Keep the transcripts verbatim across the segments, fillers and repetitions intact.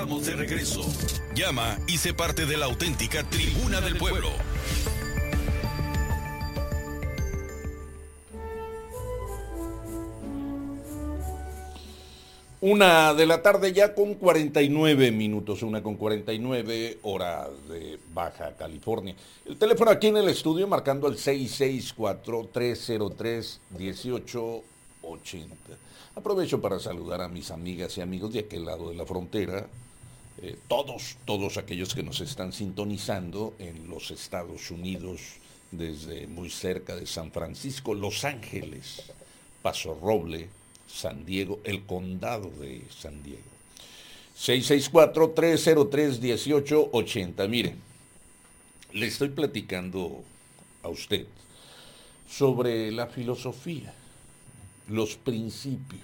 estamos de regreso. Llama y sé parte de la auténtica Tribuna del Pueblo. Una de la tarde ya con cuarenta y nueve minutos, una con cuarenta y nueve, hora de Baja California. El teléfono aquí en el estudio marcando el seis seis cuatro, tres cero tres, uno ocho ocho cero. Aprovecho para saludar a mis amigas y amigos de aquel lado de la frontera, eh, todos, todos aquellos que nos están sintonizando en los Estados Unidos, desde muy cerca de San Francisco, Los Ángeles, Paso Roble, San Diego, el condado de San Diego. seis seis cuatro, tres cero tres, uno ocho ocho cero. Mire, le estoy platicando a usted sobre la filosofía, los principios,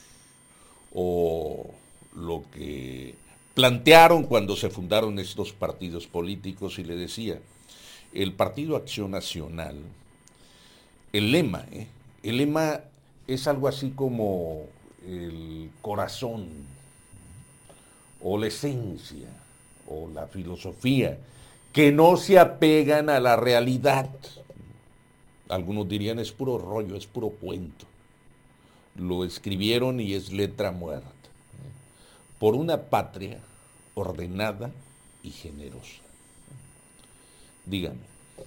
o lo que plantearon cuando se fundaron estos partidos políticos, y le decía, el Partido Acción Nacional, el lema, ¿eh? el lema es algo así como el corazón, o la esencia, o la filosofía, que no se apegan a la realidad. Algunos dirían es puro rollo, es puro cuento. Lo escribieron y es letra muerta. Por una patria ordenada y generosa. Dígame,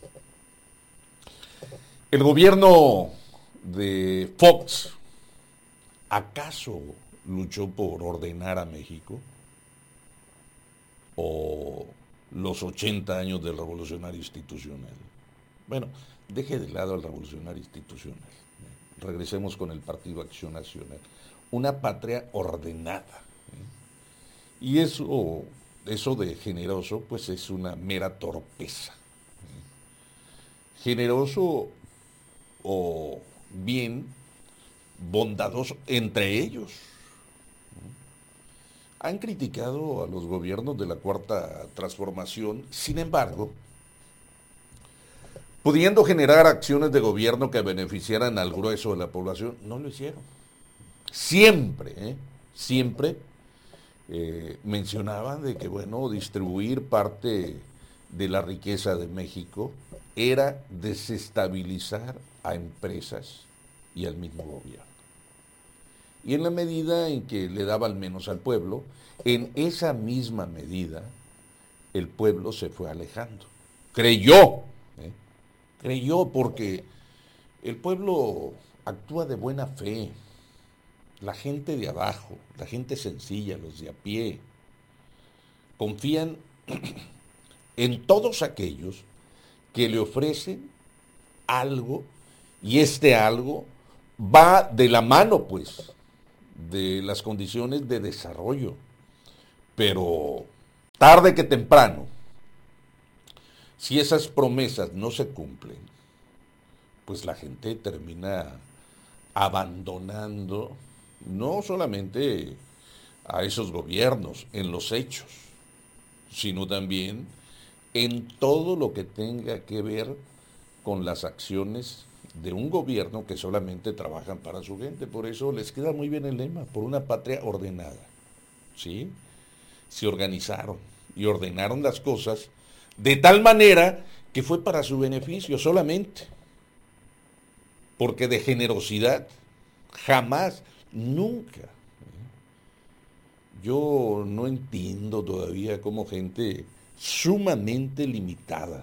el gobierno de Fox, ¿acaso luchó por ordenar a México? ¿O los ochenta años del revolucionario institucional? Bueno, deje de lado al revolucionario institucional. Regresemos con el Partido Acción Nacional. Una patria ordenada. ¿eh? Y eso, eso de generoso, pues es una mera torpeza. ¿eh? Generoso o bien bondadoso entre ellos. Han criticado a los gobiernos de la Cuarta Transformación, sin embargo, pudiendo generar acciones de gobierno que beneficiaran al grueso de la población, no lo hicieron. Siempre, ¿eh? siempre eh, mencionaban de que, bueno, distribuir parte de la riqueza de México era desestabilizar a empresas y al mismo gobierno. Y en la medida en que le daba al menos al pueblo, en esa misma medida, el pueblo se fue alejando. Creyó, ¿eh? creyó porque el pueblo actúa de buena fe. La gente de abajo, la gente sencilla, los de a pie, confían en todos aquellos que le ofrecen algo, y este algo va de la mano, pues, de las condiciones de desarrollo. Pero tarde que temprano, si esas promesas no se cumplen, pues la gente termina abandonando no solamente a esos gobiernos en los hechos, sino también en todo lo que tenga que ver con las acciones de un gobierno que solamente trabajan para su gente. Por eso les queda muy bien el lema, por una patria ordenada. ¿Sí? Se organizaron y ordenaron las cosas de tal manera que fue para su beneficio solamente. Porque de generosidad, jamás, nunca. Yo no entiendo todavía cómo gente sumamente limitada,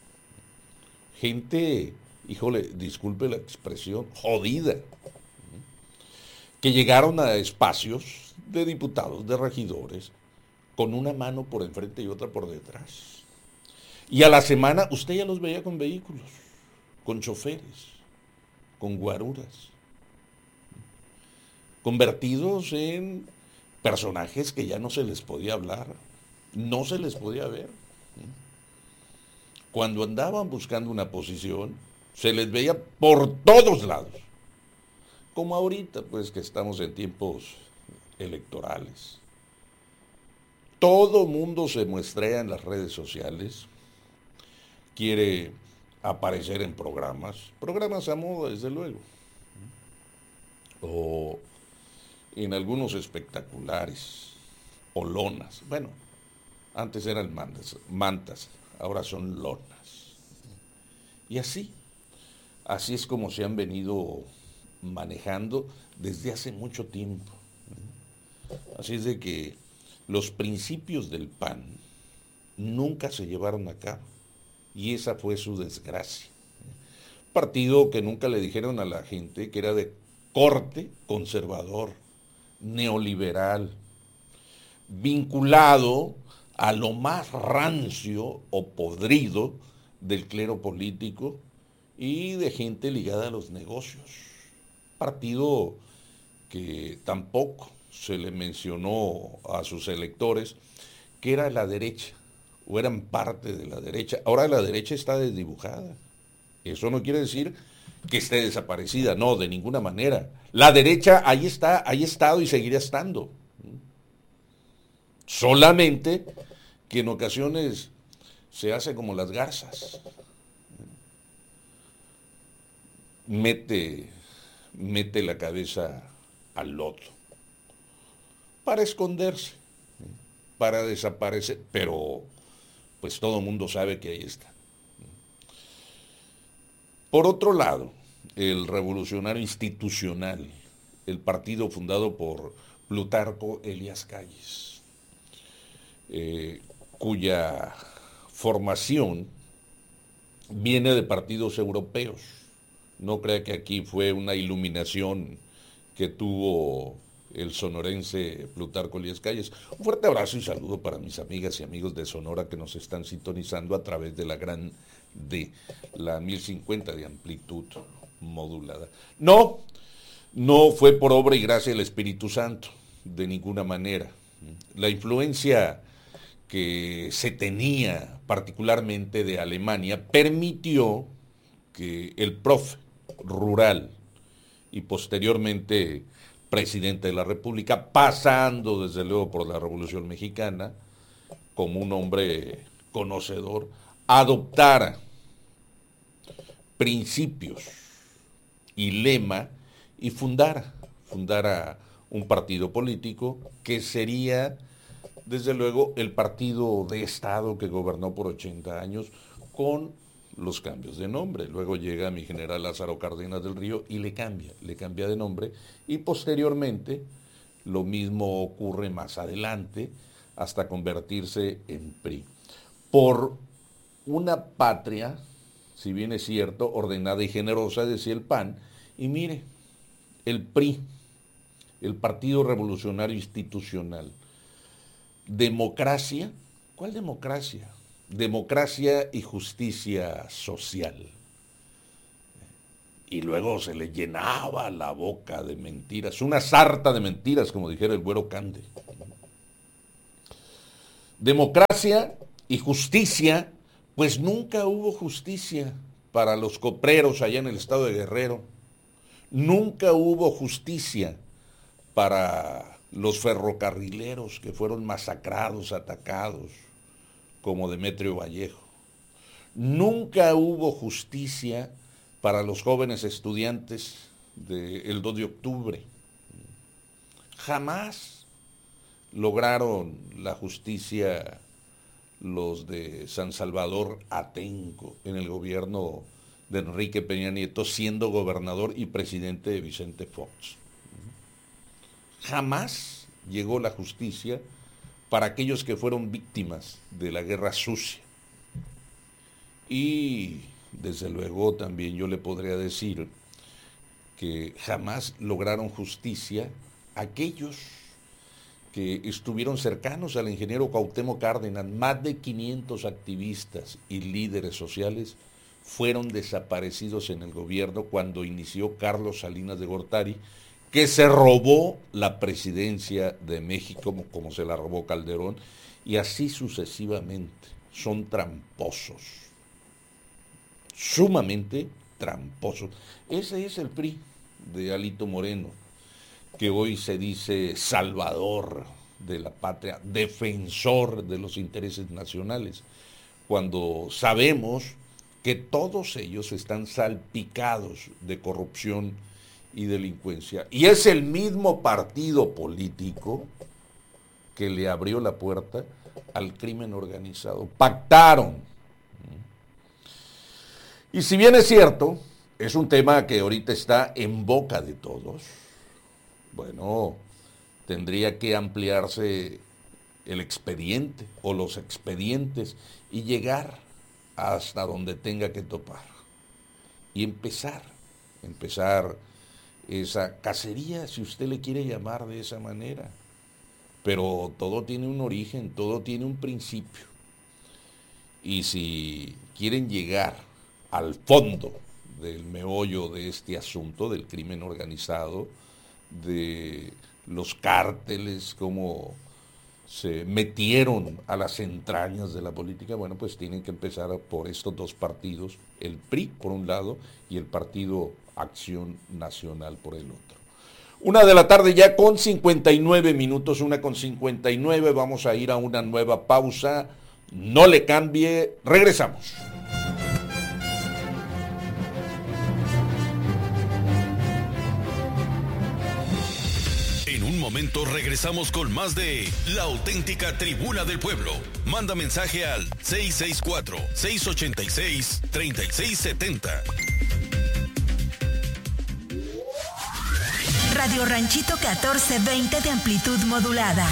gente, híjole, disculpe la expresión, jodida, que llegaron a espacios de diputados, de regidores, con una mano por enfrente y otra por detrás. Y a la semana usted ya los veía con vehículos, con choferes, con guaruras, convertidos en personajes que ya no se les podía hablar, no se les podía ver. Cuando andaban buscando una posición, se les veía por todos lados. Como ahorita, pues, que estamos en tiempos electorales. Todo mundo se muestrea en las redes sociales, quiere aparecer en programas, programas a moda, desde luego, o en algunos espectaculares, o lonas. Bueno, antes eran mantas, mantas, ahora son lonas. Y así, así es como se han venido manejando desde hace mucho tiempo. Así es de que los principios del P A N nunca se llevaron a cabo y esa fue su desgracia. Partido que nunca le dijeron a la gente que era de corte conservador, neoliberal, vinculado a lo más rancio o podrido del clero político y de gente ligada a los negocios. Partido que tampoco se le mencionó a sus electores que era la derecha o eran parte de la derecha. Ahora la derecha está desdibujada. Eso no quiere decir que esté desaparecida, no, de ninguna manera. La derecha ahí está, ahí ha estado y seguirá estando. Solamente que en ocasiones se hace como las garzas. Mete, mete la cabeza al lodo para esconderse, para desaparecer, pero pues todo el mundo sabe que ahí está. Por otro lado, el Revolucionario Institucional, el partido fundado por Plutarco Elías Calles, eh, cuya formación viene de partidos europeos. No crea que aquí fue una iluminación que tuvo el sonorense Plutarco Elías Calles. Un fuerte abrazo y saludo para mis amigas y amigos de Sonora que nos están sintonizando a través de la gran D, la mil cincuenta de amplitud modulada. No, no fue por obra y gracia del Espíritu Santo, de ninguna manera. La influencia que se tenía particularmente de Alemania permitió que el profe rural y posteriormente presidente de la República, pasando desde luego por la Revolución Mexicana, como un hombre conocedor, adoptara principios y lema y fundara, fundara un partido político que sería desde luego el partido de Estado que gobernó por ochenta años con los cambios de nombre. Luego llega mi general Lázaro Cárdenas del Río y le cambia, le cambia de nombre y posteriormente lo mismo ocurre más adelante hasta convertirse en P R I. Por una patria, si bien es cierto, ordenada y generosa, decía el P A N, y mire, el P R I, el Partido Revolucionario Institucional, democracia, ¿cuál democracia? Democracia y justicia social. Y luego se le llenaba la boca de mentiras, una sarta de mentiras, como dijera el Güero Cande. Democracia y justicia, pues nunca hubo justicia para los copreros allá en el estado de Guerrero. Nunca hubo justicia para los ferrocarrileros que fueron masacrados, atacados, como Demetrio Vallejo. Nunca hubo justicia para los jóvenes estudiantes del dos de octubre. Jamás lograron la justicia los de San Salvador Atenco en el gobierno de Enrique Peña Nieto, siendo gobernador y presidente de Vicente Fox. Jamás llegó la justicia para aquellos que fueron víctimas de la guerra sucia. Y desde luego también yo le podría decir que jamás lograron justicia aquellos que estuvieron cercanos al ingeniero Cuauhtémoc Cárdenas. Más de quinientos activistas y líderes sociales fueron desaparecidos en el gobierno cuando inició Carlos Salinas de Gortari, que se robó la presidencia de México como, como se la robó Calderón, y así sucesivamente. Son tramposos, sumamente tramposos. Ese es el P R I de Alito Moreno, que hoy se dice salvador de la patria, defensor de los intereses nacionales, cuando sabemos que todos ellos están salpicados de corrupción y delincuencia. Y es el mismo partido político que le abrió la puerta al crimen organizado. Pactaron. Y si bien es cierto, es un tema que ahorita está en boca de todos, bueno, tendría que ampliarse el expediente o los expedientes y llegar hasta donde tenga que topar. Y empezar, empezar esa cacería, si usted le quiere llamar de esa manera. Pero todo tiene un origen, todo tiene un principio. Y si quieren llegar al fondo del meollo de este asunto, del crimen organizado, de los cárteles, cómo se metieron a las entrañas de la política, bueno, pues tienen que empezar por estos dos partidos, el P R I por un lado y el Partido Acción Nacional por el otro. Una de la tarde ya con cincuenta y nueve minutos, una con cincuenta y nueve, vamos a ir a una nueva pausa, no le cambie, regresamos. En un momento regresamos con más de La Auténtica Tribuna del Pueblo. Manda mensaje al seis seis cuatro, seis ocho seis, tres seis siete cero. Radio Ranchito catorce veinte de amplitud modulada.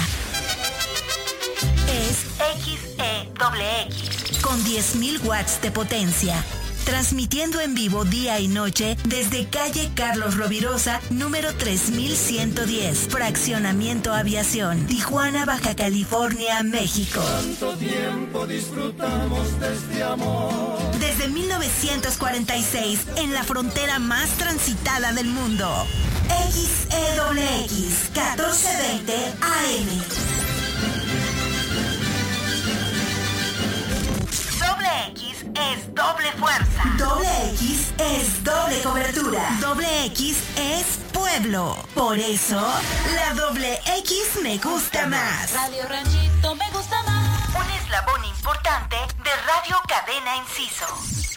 Es X E X con diez mil watts de potencia. Transmitiendo en vivo día y noche desde calle Carlos Rovirosa, número tres mil ciento diez, Fraccionamiento Aviación, Tijuana, Baja California, México. Tanto tiempo disfrutamos de este amor. Desde mil novecientos cuarenta y seis, en la frontera más transitada del mundo. X E X, catorce veinte A M. Doble X es doble fuerza. Doble X es doble cobertura. Doble X es pueblo. Por eso, la doble X me gusta más. Radio Ranchito me gusta más. Un eslabón importante de Radio Cadena Inciso.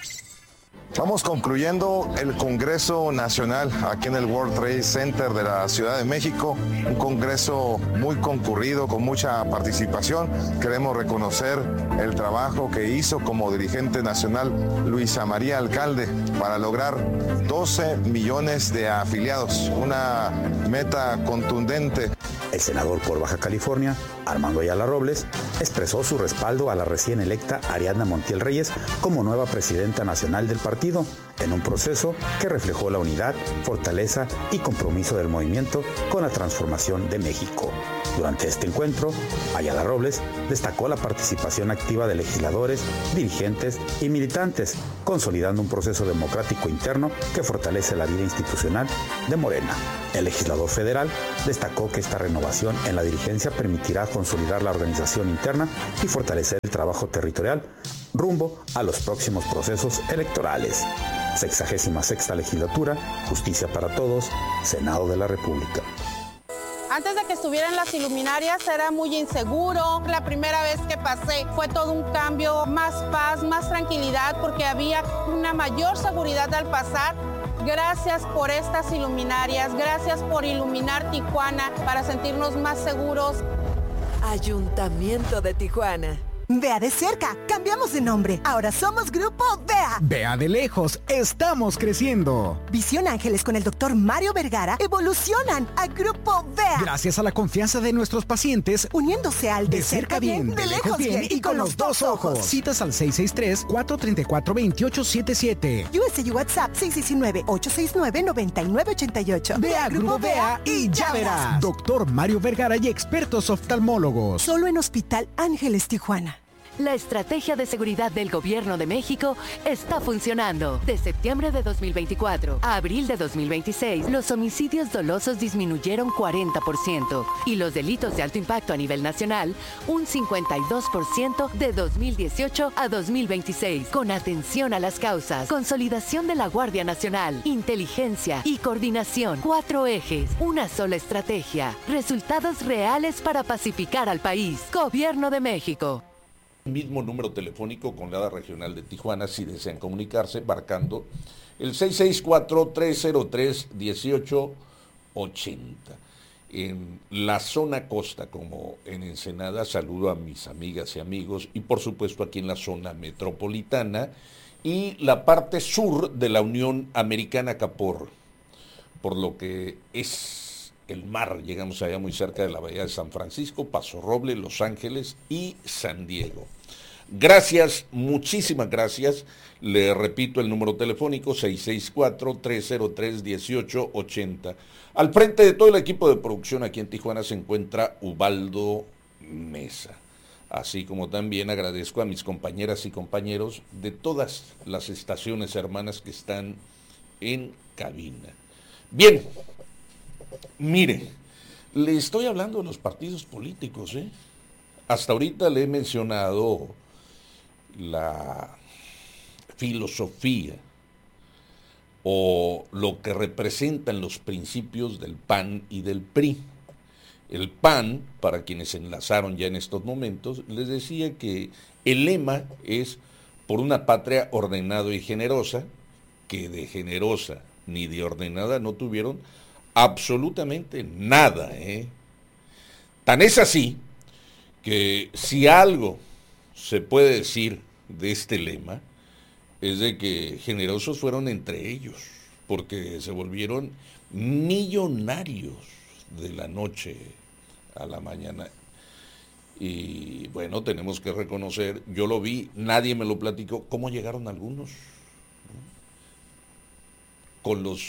Vamos concluyendo el Congreso Nacional aquí en el World Trade Center de la Ciudad de México, un congreso muy concurrido, con mucha participación. Queremos reconocer el trabajo que hizo como dirigente nacional Luisa María Alcalde para lograr doce millones de afiliados, una meta contundente. El senador por Baja California, Armando Ayala Robles, expresó su respaldo a la recién electa Ariadna Montiel Reyes como nueva presidenta nacional del partido, en un proceso que reflejó la unidad, fortaleza y compromiso del movimiento con la transformación de México. Durante este encuentro, Ayala Robles destacó la participación activa de legisladores, dirigentes y militantes, consolidando un proceso democrático interno que fortalece la vida institucional de Morena. El legislador federal destacó que esta renovación en la dirigencia permitirá consolidar la organización interna y fortalecer el trabajo territorial rumbo a los próximos procesos electorales. Sexagésima sexta legislatura, Justicia para Todos, Senado de la República. Antes de que estuvieran las iluminarias era muy inseguro. La primera vez que pasé fue todo un cambio, más paz, más tranquilidad, porque había una mayor seguridad al pasar. Gracias por estas iluminarias, gracias por iluminar Tijuana para sentirnos más seguros. Ayuntamiento de Tijuana. Vea de cerca, cambiamos de nombre. Ahora somos Grupo Vea. Vea de lejos, estamos creciendo. Visión Ángeles con el doctor Mario Vergara evolucionan a Grupo Vea. Gracias a la confianza de nuestros pacientes, uniéndose al de, de cerca bien, bien, de lejos bien, bien y con los dos ojos. Citas al seis seis tres, cuatro tres cuatro, dos ocho siete siete. U S I WhatsApp seis seis nueve, ocho seis nueve, nueve nueve ocho ocho. Vea Grupo Vea y ya verás. Doctor Mario Vergara y expertos oftalmólogos. Solo en Hospital Ángeles Tijuana. La estrategia de seguridad del Gobierno de México está funcionando. De septiembre de dos mil veinticuatro a abril de dos mil veintiséis, los homicidios dolosos disminuyeron cuarenta por ciento y los delitos de alto impacto a nivel nacional un cincuenta y dos por ciento de dos mil dieciocho a dos mil veintiséis. Con atención a las causas, consolidación de la Guardia Nacional, inteligencia y coordinación. Cuatro ejes, una sola estrategia. Resultados reales para pacificar al país. Gobierno de México. Mismo número telefónico con la regional de Tijuana si desean comunicarse, marcando el seis seis cuatro, tres cero tres, uno ocho ocho cero. en la zona costa como en Ensenada. Saludo a mis amigas y amigos, y por supuesto aquí en la zona metropolitana y la parte sur de la Unión Americana, acá por, por lo que es el mar. Llegamos allá muy cerca de la bahía de San Francisco, Paso Roble, Los Ángeles y San Diego. Gracias, muchísimas gracias. Le repito el número telefónico seis seis cuatro, tres cero tres, uno ocho ocho cero. Al frente de todo el equipo de producción aquí en Tijuana se encuentra Ubaldo Mesa. Así como también agradezco a mis compañeras y compañeros de todas las estaciones hermanas que están en cabina. Bien, mire, le estoy hablando de los partidos políticos, ¿eh? Hasta ahorita le he mencionado la filosofía o lo que representan los principios del P A N y del P R I. El P A N, para quienes se enlazaron ya en estos momentos, les decía que el lema es por una patria ordenada y generosa, que de generosa ni de ordenada no tuvieron absolutamente nada, ¿eh? Tan es así que si algo se puede decir de este lema, es de que generosos fueron entre ellos, porque se volvieron millonarios de la noche a la mañana. Y bueno, tenemos que reconocer, yo lo vi, nadie me lo platicó, cómo llegaron algunos, ¿no? Con los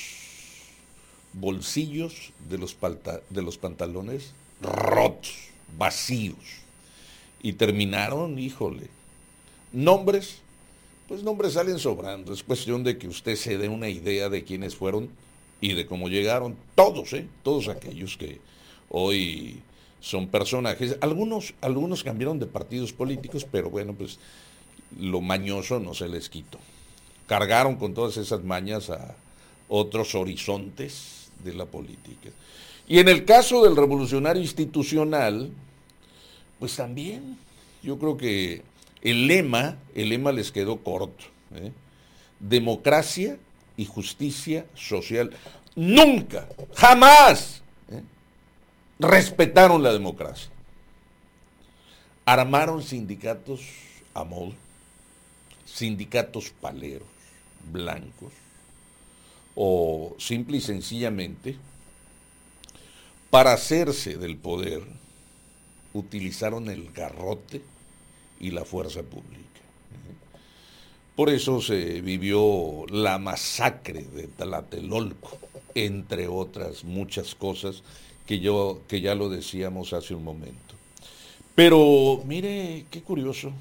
bolsillos de los, palta, de los pantalones rotos, vacíos, y terminaron, híjole, nombres, pues nombres salen sobrando, es cuestión de que usted se dé una idea de quiénes fueron y de cómo llegaron, todos, ¿eh? Todos aquellos que hoy son personajes, algunos, algunos cambiaron de partidos políticos, pero bueno, pues lo mañoso no se les quitó, cargaron con todas esas mañas a otros horizontes de la política. Y en el caso del revolucionario institucional, pues también, yo creo que el lema, el lema les quedó corto, ¿eh? Democracia y justicia social. Nunca, jamás, ¿eh? respetaron la democracia. Armaron sindicatos a modo, sindicatos paleros, blancos, o simple y sencillamente, para hacerse del poder, utilizaron el garrote y la fuerza pública. Por eso se vivió la masacre de Tlatelolco, entre otras muchas cosas que, yo, que ya lo decíamos hace un momento. Pero mire qué curioso,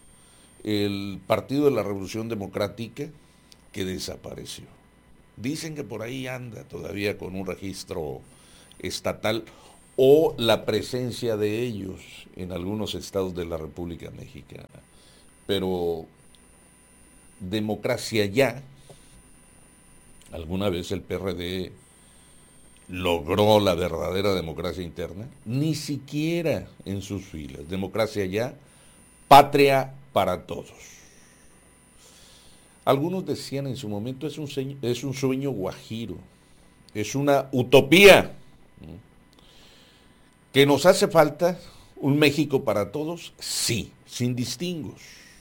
el Partido de la Revolución Democrática que desapareció. Dicen que por ahí anda todavía con un registro estatal o la presencia de ellos en algunos estados de la República Mexicana. Pero democracia ya, alguna vez el P R D logró la verdadera democracia interna, ni siquiera en sus filas. Democracia ya, patria para todos. Algunos decían en su momento, es un sueño, es un sueño guajiro, es una utopía. ¿Que nos hace falta un México para todos? Sí, sin distingos,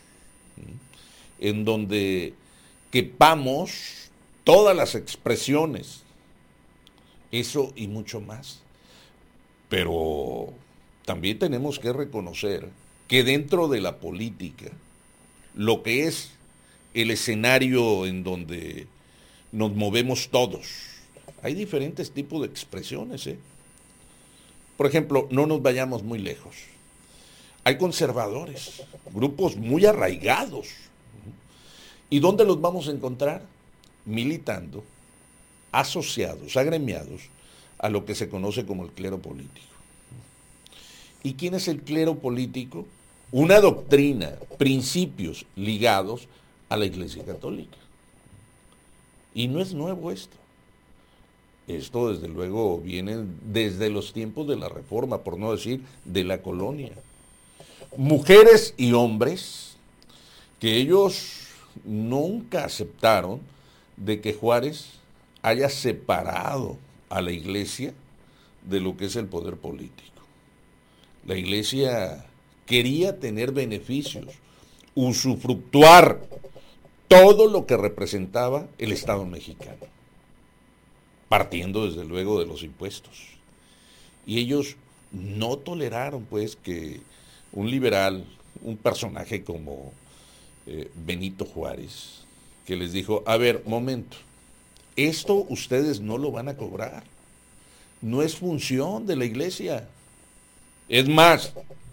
en donde quepamos todas las expresiones, eso y mucho más. Pero también tenemos que reconocer que dentro de la política, lo que es el escenario en donde nos movemos todos, hay diferentes tipos de expresiones, ¿eh? Por ejemplo, no nos vayamos muy lejos. Hay conservadores, grupos muy arraigados. ¿Y dónde los vamos a encontrar? Militando, asociados, agremiados a lo que se conoce como el clero político. ¿Y quién es el clero político? Una doctrina, principios ligados a la Iglesia Católica. Y no es nuevo esto. Esto, desde luego, viene desde los tiempos de la Reforma, por no decir de la colonia. Mujeres y hombres que ellos nunca aceptaron de que Juárez haya separado a la Iglesia de lo que es el poder político. La iglesia quería tener beneficios, usufructuar todo lo que representaba el Estado mexicano, partiendo desde luego de los impuestos. Y ellos no toleraron pues que un liberal, un personaje como eh, Benito Juárez, que les dijo, a ver, momento, esto ustedes no lo van a cobrar, no es función de la iglesia. Es más,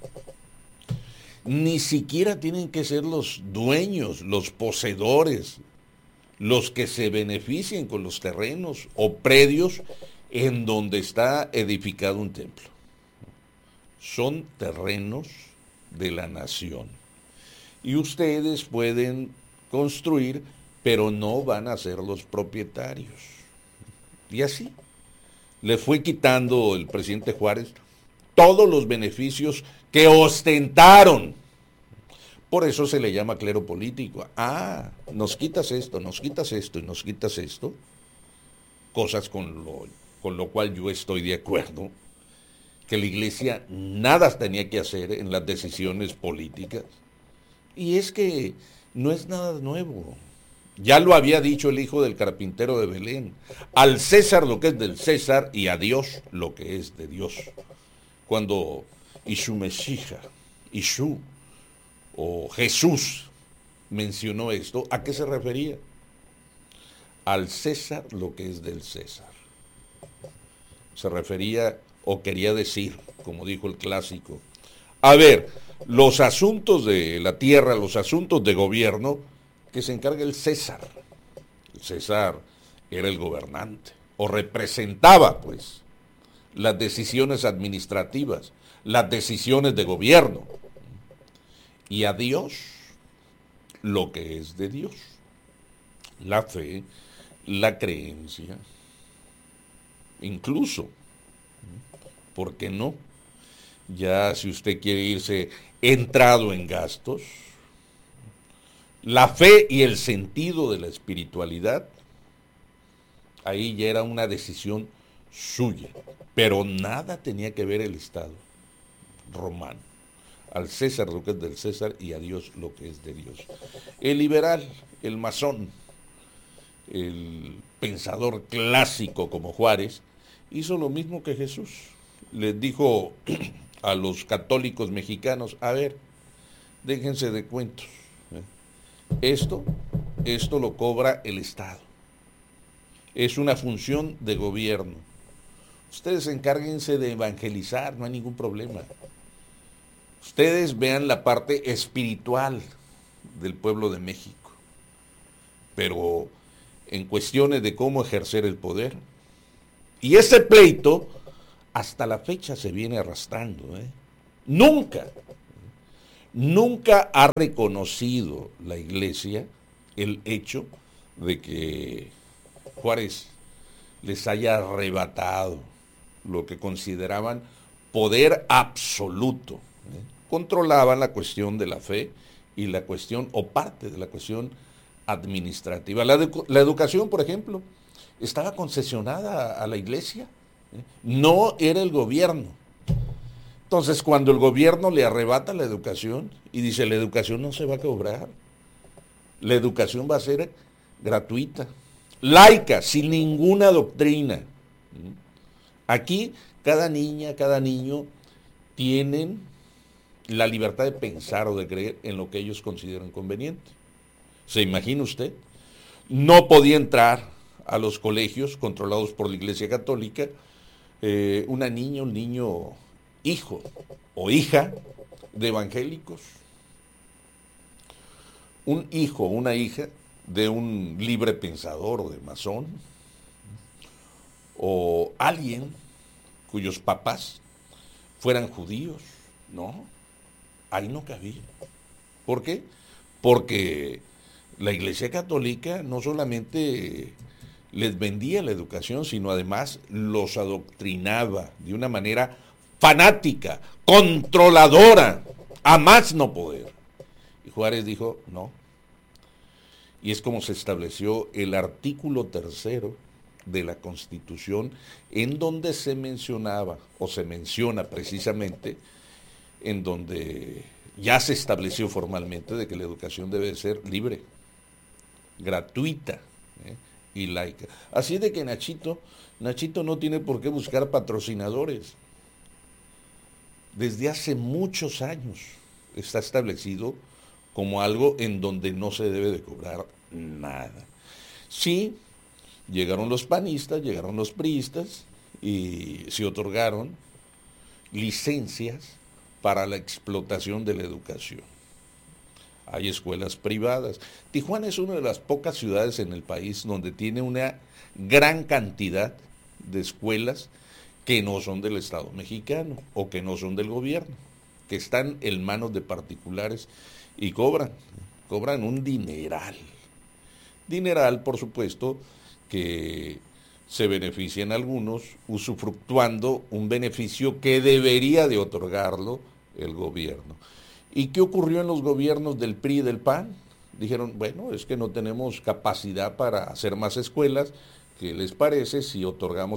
ni siquiera tienen que ser los dueños, los poseedores, los que se beneficien con los terrenos o predios en donde está edificado un templo. Son terrenos de la nación. Y ustedes pueden construir, pero no van a ser los propietarios. Y así le fue quitando el presidente Juárez todos los beneficios que ostentaron. Por eso se le llama clero político. Ah, nos quitas esto, nos quitas esto y nos quitas esto. Cosas con lo, con lo cual yo estoy de acuerdo, que la iglesia nada tenía que hacer en las decisiones políticas. Y es que no es nada nuevo. Ya lo había dicho el hijo del carpintero de Belén. Al César lo que es del César y a Dios lo que es de Dios. Cuando Yeshua Mesija, Yeshua o Jesús mencionó esto, ¿a qué se refería? Al César lo que es del César. Se refería o quería decir, como dijo el clásico, a ver, los asuntos de la tierra, los asuntos de gobierno, que se encarga el César. El César era el gobernante, o representaba, pues, las decisiones administrativas, las decisiones de gobierno. Y a Dios, lo que es de Dios. La fe, la creencia, incluso, ¿por qué no? Ya si usted quiere irse entrado en gastos, la fe y el sentido de la espiritualidad, ahí ya era una decisión suya, pero nada tenía que ver el Estado romano. Al César lo que es del César y a Dios lo que es de Dios. El liberal, el masón, el pensador clásico como Juárez, hizo lo mismo que Jesús. Les dijo a los católicos mexicanos, a ver, déjense de cuentos. Esto, esto lo cobra el Estado. Es una función de gobierno. Ustedes encárguense de evangelizar, no hay ningún problema. Ustedes vean la parte espiritual del pueblo de México. Pero en cuestiones de cómo ejercer el poder, y ese pleito hasta la fecha se viene arrastrando, ¿eh? Nunca, nunca ha reconocido la iglesia el hecho de que Juárez les haya arrebatado lo que consideraban poder absoluto. ¿eh? Controlaban la cuestión de la fe y la cuestión, o parte de la cuestión administrativa. La, edu- la educación, por ejemplo, estaba concesionada a la iglesia, ¿eh? No era el gobierno. Entonces, cuando el gobierno le arrebata la educación y dice, la educación no se va a cobrar, la educación va a ser gratuita, laica, sin ninguna doctrina. Aquí, cada niña, cada niño tienen la libertad de pensar o de creer en lo que ellos consideran conveniente. ¿Se imagina usted? No podía entrar a los colegios controlados por la Iglesia Católica eh, una niña, un niño, hijo o hija de evangélicos, un hijo o una hija de un libre pensador o de masón, o alguien cuyos papás fueran judíos. No, ahí no cabía. ¿Por qué? Porque la Iglesia Católica no solamente les vendía la educación, sino además los adoctrinaba de una manera fanática, controladora, a más no poder. Y Juárez dijo, no. Y es como se estableció el artículo tercero de la Constitución, en donde se mencionaba, o se menciona precisamente, en donde ya se estableció formalmente de que la educación debe ser libre, gratuita, ¿eh? y laica. Así de que Nachito, Nachito no tiene por qué buscar patrocinadores. Desde hace muchos años está establecido como algo en donde no se debe de cobrar nada. Sí, llegaron los panistas, llegaron los priistas y se otorgaron licencias para la explotación de la educación. Hay escuelas privadas. Tijuana es una de las pocas ciudades en el país donde tiene una gran cantidad de escuelas que no son del Estado mexicano o que no son del gobierno, que están en manos de particulares y cobran, cobran un dineral. Dineral, por supuesto, que se benefician algunos usufructuando un beneficio que debería de otorgarlo el gobierno. ¿Y qué ocurrió en los gobiernos del P R I y del P A N? Dijeron, bueno, es que no tenemos capacidad para hacer más escuelas, ¿qué les parece si otorgamos